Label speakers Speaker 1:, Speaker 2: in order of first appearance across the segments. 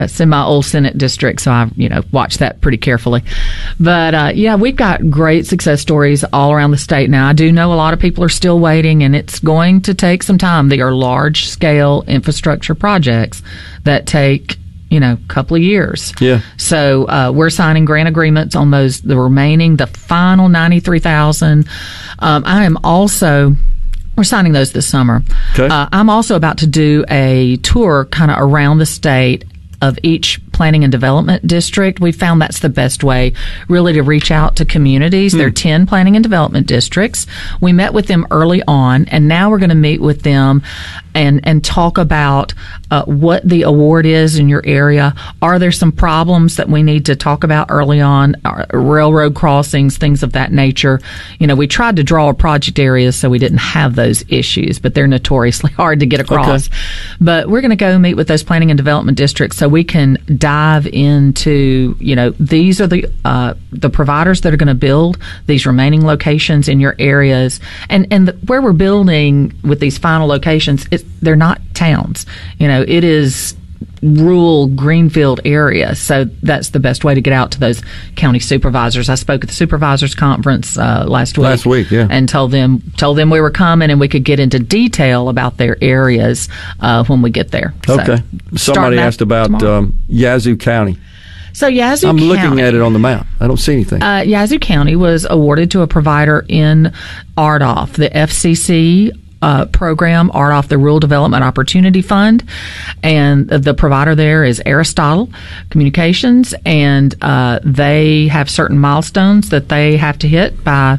Speaker 1: It's in my old Senate district, so I, watch that pretty carefully. But, we've got great success stories all around the state now. I do know a lot of people are still waiting, and it's going to take some time. They are large-scale infrastructure projects that take, a couple of years.
Speaker 2: Yeah.
Speaker 1: So we're signing grant agreements on the final 93,000. We're signing those this summer.
Speaker 2: Okay.
Speaker 1: I'm also about to do a tour kind of around the state of each planning and development district. We found that's the best way really to reach out to communities. There are 10 planning and development districts. We met with them early on, and now we're going to meet with them and talk about what the award is in your area. Are there some problems that we need to talk about early on? Railroad crossings, things of that nature. We tried to draw project areas so we didn't have those issues, but they're notoriously hard to get across.
Speaker 2: Okay.
Speaker 1: But we're going to go meet with those planning and development districts so we can dive into, these are the providers that are going to build these remaining locations in your areas. And where we're building with these final locations, they're not towns. It is rural greenfield area. So that's the best way to get out to those county supervisors. I spoke at the supervisors conference last week.
Speaker 2: Yeah.
Speaker 1: And told them we were coming and we could get into detail about their areas when we get there.
Speaker 2: Okay. Somebody asked about Yazoo County.
Speaker 1: So Yazoo
Speaker 2: I'm
Speaker 1: County,
Speaker 2: looking at it on the map. I don't see anything.
Speaker 1: Yazoo County was awarded to a provider in RDOF, the FCC program, RDOF, the Rural Development Opportunity Fund, and the provider there is Aristotle Communications, and they have certain milestones that they have to hit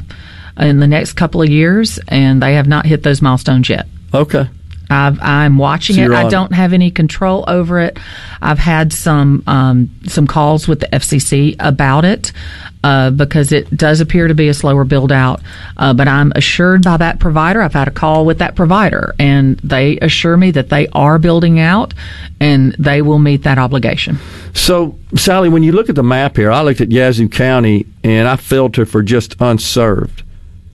Speaker 1: in the next couple of years, and they have not hit those milestones yet.
Speaker 2: Okay.
Speaker 1: I'm watching it. I don't have any control over it. I've had some calls with the FCC about it because it does appear to be a slower build out. But I'm assured by that provider. I've had a call with that provider, and they assure me that they are building out and they will meet that obligation.
Speaker 2: So, Sally, when you look at the map here, I looked at Yazoo County and I filter for just unserved.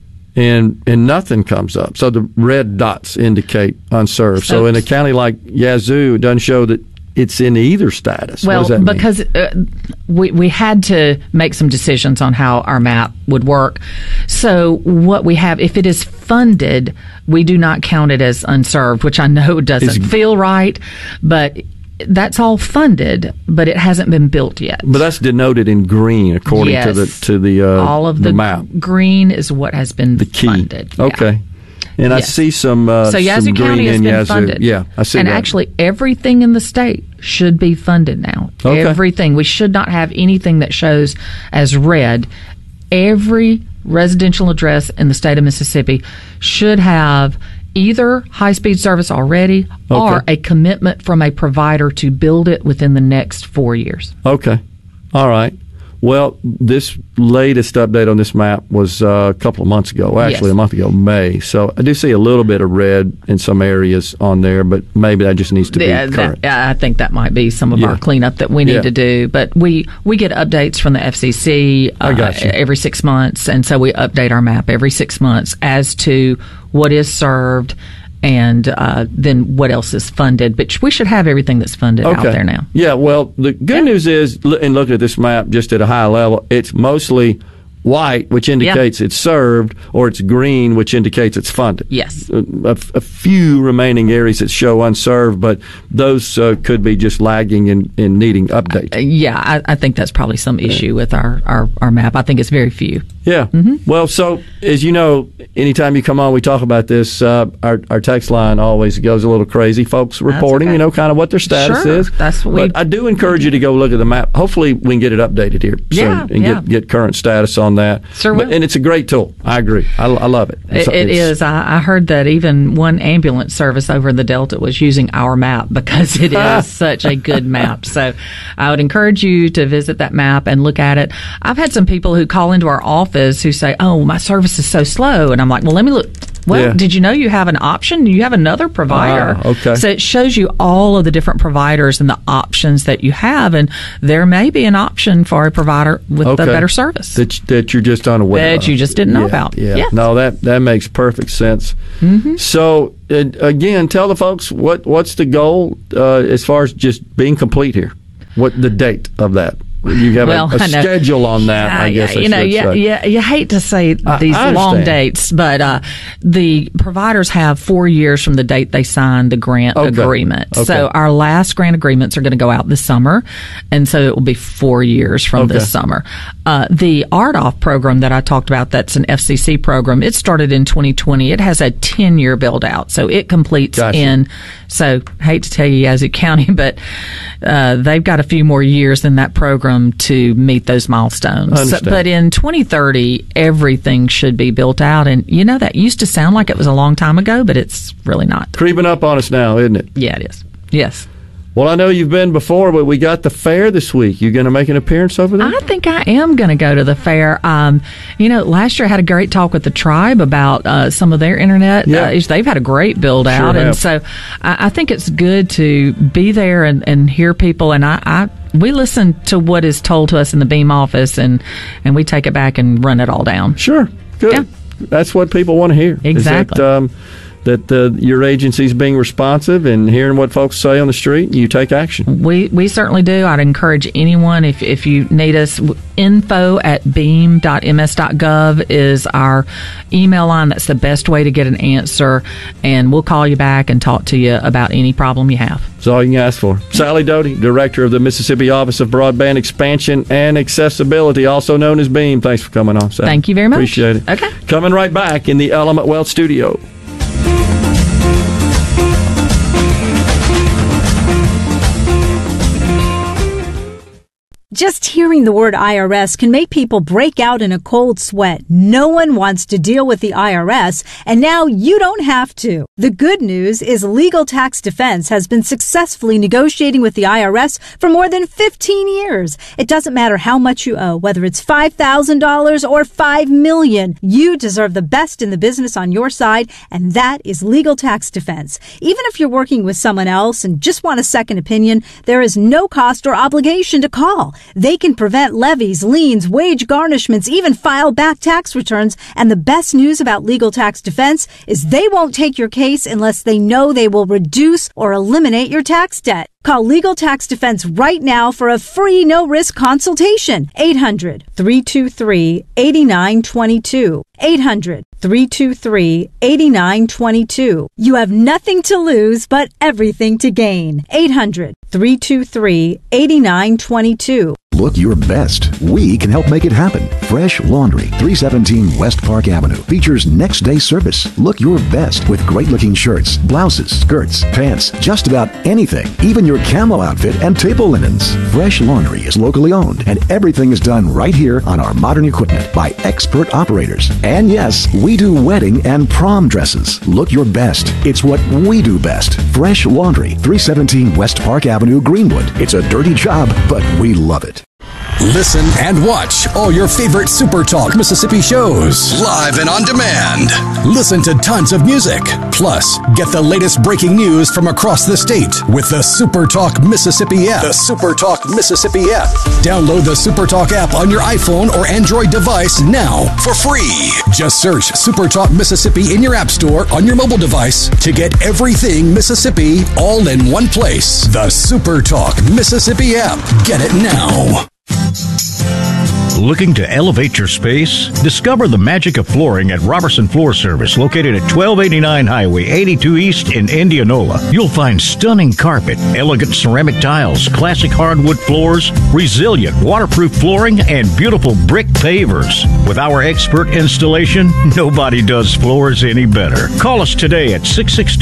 Speaker 2: And nothing comes up. So the red dots indicate unserved. So in a county like Yazoo, it doesn't show that it's in either status.
Speaker 1: Well,
Speaker 2: what does that mean?
Speaker 1: Because we had to make some decisions on how our map would work. So what we have, if it is funded, we do not count it as unserved, which I know doesn't feel right, but that's all funded, but it hasn't been built yet.
Speaker 2: But that's denoted in green according to the
Speaker 1: all of the
Speaker 2: map.
Speaker 1: Green is what has been
Speaker 2: the key.
Speaker 1: Funded.
Speaker 2: Okay.
Speaker 1: Yeah.
Speaker 2: And I see some
Speaker 1: so Yazoo
Speaker 2: some green
Speaker 1: County has
Speaker 2: in
Speaker 1: been
Speaker 2: Yazoo.
Speaker 1: funded.
Speaker 2: Yeah, I see
Speaker 1: and
Speaker 2: that.
Speaker 1: Actually, everything in the state should be funded now.
Speaker 2: Okay.
Speaker 1: Everything. We should not have anything that shows as red. Every residential address in the state of Mississippi should have either high-speed service already or a commitment from a provider to build it within the next 4 years.
Speaker 2: Okay. All right. Well, this latest update on this map was a couple of months ago, actually a month ago, May. So I do see a little bit of red in some areas on there, but maybe that just needs to be current.
Speaker 1: I think that might be some of our cleanup that we need to do. But we get updates from the FCC every 6 months, and so we update our map every 6 months as to what is served and then what else is funded. But we should have everything that's funded out there now.
Speaker 2: Yeah, well, the good news is, in looking at this map just at a high level, it's mostly white, which indicates it's served, or it's green, which indicates it's funded.
Speaker 1: Yes.
Speaker 2: A few remaining areas that show unserved, but those could be just lagging and needing update.
Speaker 1: I think that's probably some issue with our map. I think it's very few.
Speaker 2: Yeah. Mm-hmm. Well, so as you know, anytime you come on, we talk about this. Our text line always goes a little crazy. Folks reporting, kind of what their status is.
Speaker 1: That's what
Speaker 2: I do encourage you to go look at the map. Hopefully, we can get it updated here soon and get current status on that.
Speaker 1: Sure will.
Speaker 2: And it's a great tool. I agree. I love it.
Speaker 1: It is. I heard that even one ambulance service over in the Delta was using our map because it is such a good map. So I would encourage you to visit that map and look at it. I've had some people who call into our office who say, "Oh, my service is so slow," and I'm like, "Well, let me look." Well, did you know you have an option? You have another provider.
Speaker 2: Okay.
Speaker 1: So it shows you all of the different providers and the options that you have, and there may be an option for a provider with a better service
Speaker 2: that you're just unaware of.
Speaker 1: That you just didn't know about.
Speaker 2: Yeah. No, that makes perfect sense. Mm-hmm. So again, tell the folks what's the goal as far as just being complete here. What the date of that? You have a schedule on that, I guess.
Speaker 1: You hate to say these long dates, but the providers have 4 years from the date they signed the grant agreement. Okay. So our last grant agreements are going to go out this summer, and so it will be 4 years from this summer. The RDOF program that I talked about, that's an FCC program, it started in 2020. It has a 10-year build-out, so it completes so hate to tell you, Yazoo County, but they've got a few more years in that program to meet those milestones. But in 2030, everything should be built out. And, that used to sound like it was a long time ago, but it's really not.
Speaker 2: Creeping up on us now, isn't it?
Speaker 1: Yeah, it is. Yes.
Speaker 2: Well, I know you've been before, but we got the fair this week. You going to make an appearance over there?
Speaker 1: I think I am going to go to the fair. Last year I had a great talk with the tribe about some of their internet. They've had a great build out. And so I think it's good to be there and hear people. And we listen to what is told to us in the Beam office, and we take it back and run it all down.
Speaker 2: Sure. Good. Yeah. That's what people want to hear.
Speaker 1: Exactly.
Speaker 2: That your agency's being responsive and hearing what folks say on the street, you take action.
Speaker 1: We certainly do. I'd encourage anyone, if you need us, info@beam.ms.gov is our email line. That's the best way to get an answer, and we'll call you back and talk to you about any problem you have.
Speaker 2: That's all you can ask for. Sally Doty, Director of the Mississippi Office of Broadband Expansion and Accessibility, also known as BEAM. Thanks for coming on, Sally.
Speaker 1: Thank you very much.
Speaker 2: Appreciate it.
Speaker 1: Okay.
Speaker 2: Coming right back in the Element Wealth Studio.
Speaker 3: Just hearing the word IRS can make people break out in a cold sweat. No one wants to deal with the IRS, and now you don't have to. The good news is Legal Tax Defense has been successfully negotiating with the IRS for more than 15 years. It doesn't matter how much you owe, whether it's $5,000 or $5 million. You deserve the best in the business on your side, and that is Legal Tax Defense. Even if you're working with someone else and just want a second opinion, there is no cost or obligation to call. They can prevent levies, liens, wage garnishments, even file back tax returns. And the best news about Legal Tax Defense is they won't take your case unless they know they will reduce or eliminate your tax debt. Call Legal Tax Defense right now for a free no-risk consultation. 800-323-8922. 800-323-8922. You have nothing to lose but everything to gain. 800-323-8922.
Speaker 4: Look your best. We can help make it happen. Fresh Laundry, 317 West Park Avenue, features next day service. Look your best with great-looking shirts, blouses, skirts, pants, just about anything, even your camo outfit and table linens. Fresh Laundry is locally owned, and everything is done right here on our modern equipment by expert operators. And yes, we do wedding and prom dresses. Look your best. It's what we do best. Fresh Laundry, 317 West Park Avenue, Greenwood. It's a dirty job, but we love it.
Speaker 5: Listen and watch all your favorite Super Talk Mississippi shows live and on demand. Listen to tons of music. Plus, get the latest breaking news from across the state with the Super Talk Mississippi app. The Super Talk Mississippi app. Download the Super Talk app on your iPhone or Android device now for free. Just search Super Talk Mississippi in your app store on your mobile device to get everything Mississippi all in one place. The Super Talk Mississippi app. Get it now.
Speaker 6: Looking to elevate your space? Discover the magic of flooring at Robertson Floor Service, located at 1289 Highway 82 East in Indianola. You'll find stunning carpet, elegant ceramic tiles, classic hardwood floors, resilient waterproof flooring, and beautiful brick pavers. With our expert installation, nobody does floors any better. Call us today at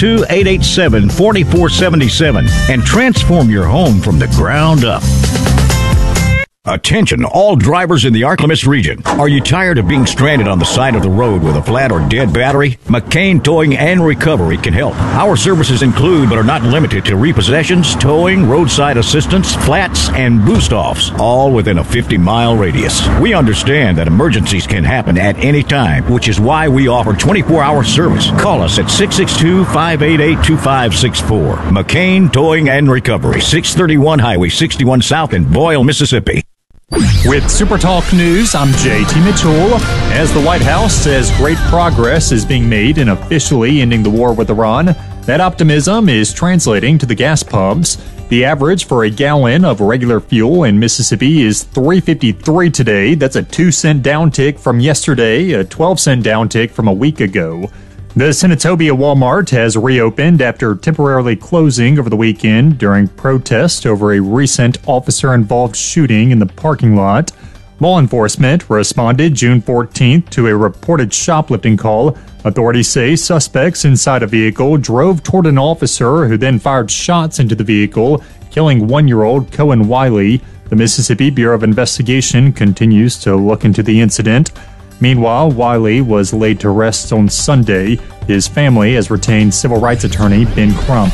Speaker 6: 662-887-4477 and transform your home from the ground up. Attention, all drivers in the Arklamis region. Are you tired of being stranded on the side of the road with a flat or dead battery? McCain Towing and Recovery can help. Our services include, but are not limited to, repossessions, towing, roadside assistance, flats, and boost-offs, all within a 50-mile radius. We understand that emergencies can happen at any time, which is why we offer 24-hour service. Call us at 662-588-2564. McCain Towing and Recovery, 631 Highway 61 South in Boyle, Mississippi.
Speaker 7: With Super Talk News, I'm JT Mitchell. As the White House says great progress is being made in officially ending the war with Iran, that optimism is translating to the gas pumps. The average for a gallon of regular fuel in Mississippi is $3.53 today. That's a 2-cent downtick from yesterday, a 12-cent downtick from a week ago. The Senatobia Walmart has reopened after temporarily closing over the weekend during protest over a recent officer-involved shooting in the parking lot. Law enforcement responded June 14th to a reported shoplifting call. Authorities say suspects inside a vehicle drove toward an officer who then fired shots into the vehicle, killing 1-year-old Cohen Wiley. The Mississippi Bureau of Investigation continues to look into the incident. Meanwhile, Wiley was laid to rest on Sunday. His family has retained civil rights attorney Ben Crump.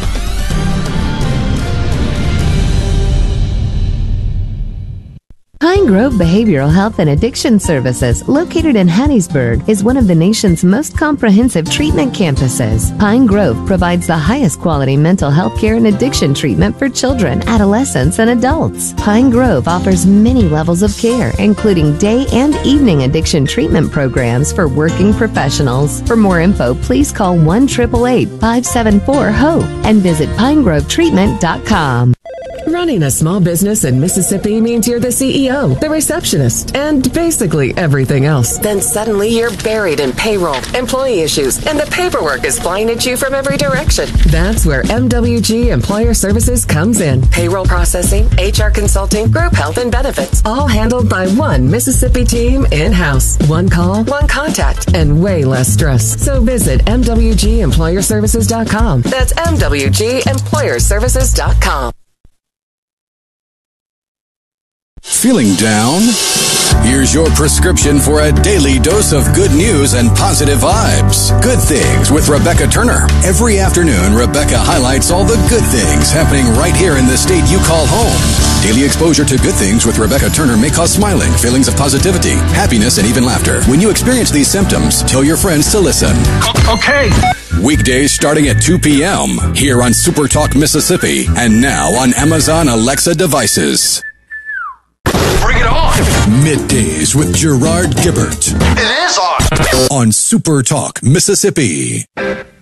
Speaker 8: Pine Grove Behavioral Health and Addiction Services, located in Hattiesburg, is one of the nation's most comprehensive treatment campuses. Pine Grove provides the highest quality mental health care and addiction treatment for children, adolescents, and adults. Pine Grove offers many levels of care, including day and evening addiction treatment programs for working professionals. For more info, please call 1-888-574-HOPE and visit pinegrovetreatment.com.
Speaker 9: Running a small business in Mississippi means you're the CEO, the receptionist, and basically everything else. Then suddenly you're buried in payroll, employee issues, and the paperwork is flying at you from every direction. That's where MWG Employer Services comes in. Payroll processing, HR consulting, group health and benefits, all handled by one Mississippi team in-house. One call, one contact, and way less stress. So visit MWGEmployerServices.com. That's MWGEmployerServices.com.
Speaker 5: Feeling down? Here's your prescription for a daily dose of good news and positive vibes. Good Things with Rebecca Turner. Every afternoon, Rebecca highlights all the good things happening right here in the state you call home. Daily exposure to Good Things with Rebecca Turner may cause smiling, feelings of positivity, happiness, and even laughter. When you experience these symptoms, tell your friends to listen. Okay. Weekdays starting at 2 p.m. here on Super Talk Mississippi and now on Amazon Alexa devices.
Speaker 10: Bring it on!
Speaker 5: Middays with Gerard Gibbert.
Speaker 10: It is on!
Speaker 5: On Super Talk Mississippi.